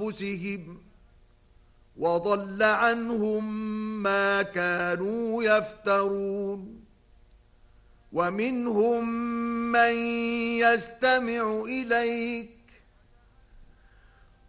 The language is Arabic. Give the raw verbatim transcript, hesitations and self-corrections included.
أنفسهم وضل عنهم ما كانوا يفترون ومنهم من يستمع إليك